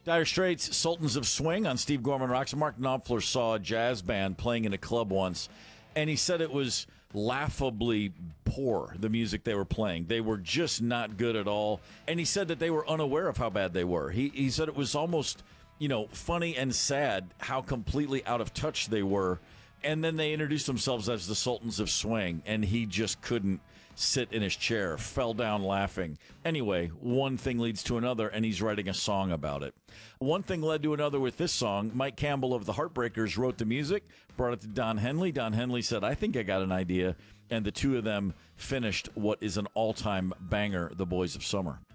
Dire Straits, Sultans of Swing on Steve Gorman Rocks. Mark Knopfler saw a jazz band playing in a club once, and he said it was laughably poor, the music they were playing. They were just not good at all, and he said that they were unaware of how bad they were. He said it was almost, funny and sad how completely out of touch they were. And then they introduced themselves as the Sultans of Swing, and he just couldn't sit in his chair, fell down laughing. Anyway, one thing leads to another, and he's writing a song about it. One thing led to another with this song. Mike Campbell of the Heartbreakers wrote the music, brought it to Don Henley. Don Henley said, I think I got an idea. And the two of them finished what is an all-time banger, The Boys of Summer.